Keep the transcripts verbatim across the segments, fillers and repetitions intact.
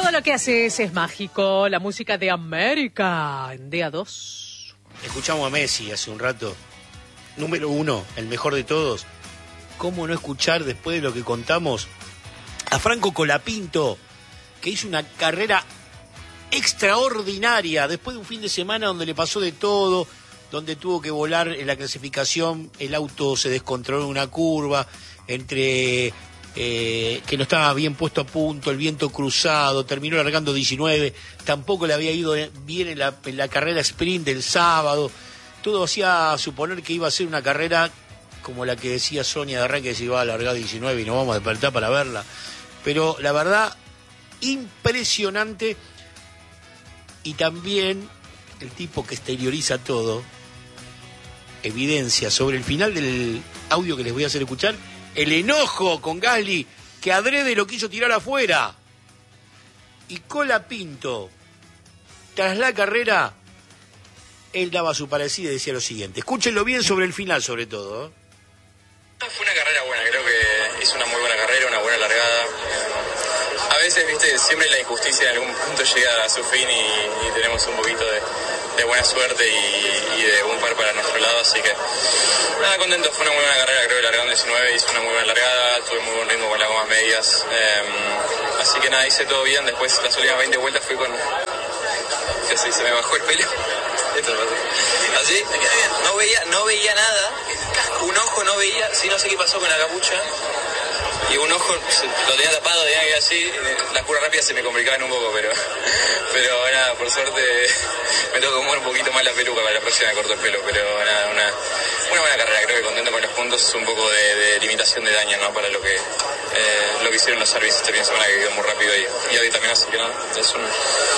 Todo lo que haces es mágico. La música de América en D A dos. Escuchamos a Messi hace un rato. Número uno, el mejor de todos. ¿Cómo no escuchar, después de lo que contamos, a Franco Colapinto, que hizo una carrera extraordinaria después de un fin de semana donde le pasó de todo, donde tuvo que volar en la clasificación, el auto se descontroló en una curva, entre eh, que no estaba bien puesto a punto, el viento cruzado, terminó largando diecinueve, tampoco le había ido bien en la, en la carrera sprint del sábado. Todo hacía suponer que iba a ser una carrera como la que decía Sonia de arranque, que se iba a alargar diecinueve y nos vamos a despertar para verla. Pero la verdad, impresionante. Y también el tipo que exterioriza todo, evidencia sobre el final del audio que les voy a hacer escuchar, el enojo con Gasly, que adrede lo quiso tirar afuera. Y Colapinto, tras la carrera, él daba su parecida y decía lo siguiente. Escúchenlo bien sobre el final, sobre todo, ¿eh? Fue una carrera buena, creo que hizo una muy buena carrera, una buena largada. A veces, viste, siempre la injusticia en algún punto llega a su fin y, y tenemos un poquito de, de buena suerte y, y de un par para nuestro lado, así que nada, contento, fue una muy buena carrera, creo que largando diecinueve, hizo una muy buena largada, tuve muy buen ritmo con las gomas medias, eh, así que nada, hice todo bien. Después las últimas veinte vueltas fui con... ¿Qué se dice? Me bajó el pelo. Esto pasó. Así, me quedé bien. No veía, no veía nada, un ojo no veía, sí, no sé qué pasó con la capucha. Y un ojo lo tenía tapado, tenía que ir así, las curvas rápidas se me complicaban un poco, pero pero nada, por suerte me tengo que mover un poquito más la peluca, para la próxima me corto el pelo, pero nada, una, una buena carrera, creo que contento con los puntos, un poco de, de limitación de daño, ¿no? Para lo que eh, lo que hicieron los servicios este fin de semana, que quedó muy rápido y, y hoy también, así que nada, es un...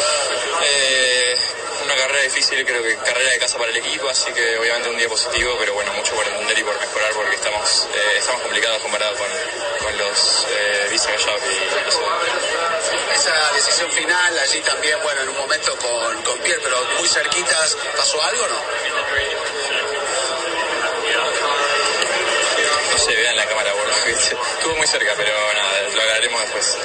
Eh, una carrera difícil, creo que carrera de casa para el equipo, así que obviamente un día positivo, pero bueno, mucho por entender y por mejorar, porque estamos eh, estamos complicados comparados con, con los eh, Visa Gallop y los... Esa decisión final, allí también, bueno, en un momento con, con Pierre, pero muy cerquitas, ¿pasó algo o no? No se vea en la cámara, bueno, estuvo muy cerca, pero nada, lo hablaremos después.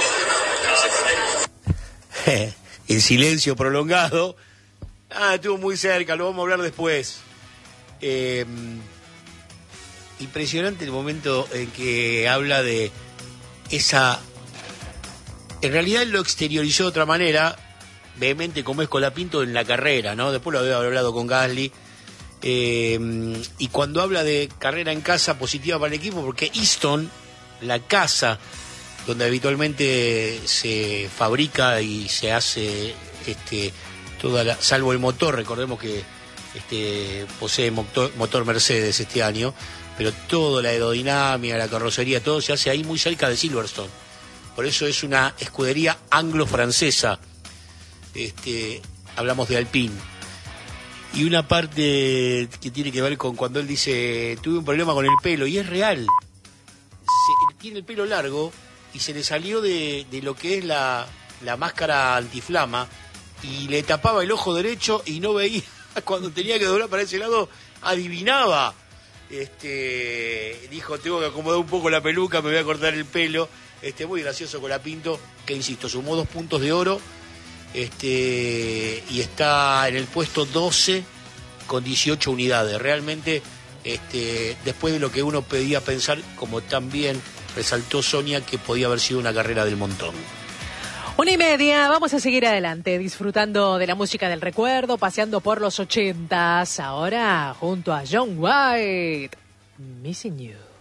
No sé. En silencio prolongado. Ah, estuvo muy cerca, lo vamos a hablar después. Eh, impresionante el momento en que habla de esa... En realidad él lo exteriorizó de otra manera, vehemente como es Colapinto en la carrera, ¿no? Después lo había hablado con Gasly. Eh, y cuando habla de carrera en casa positiva para el equipo, porque Easton, la casa donde habitualmente se fabrica y se hace este toda la, salvo el motor, recordemos que este posee motor, motor Mercedes este año, pero toda la aerodinámica, la carrocería, todo se hace ahí muy cerca de Silverstone. Por eso es una escudería anglo-francesa. Este, hablamos de Alpine. Y una parte que tiene que ver con cuando él dice, tuve un problema con el pelo, y es real. Se, tiene el pelo largo y se le salió de, de lo que es la, la máscara antiflama y le tapaba el ojo derecho y no veía. Cuando tenía que doblar para ese lado, adivinaba. Este, dijo, tengo que acomodar un poco la peluca, me voy a cortar el pelo. Este, muy gracioso Colapinto, que insisto, sumó dos puntos de oro, este, y está en el puesto doce con dieciocho unidades. Realmente, este, después de lo que uno pedía pensar, como también resaltó Sonia, que podía haber sido una carrera del montón. Una y media, vamos a seguir adelante, disfrutando de la música del recuerdo, paseando por los ochentas, ahora junto a John White, Missing You.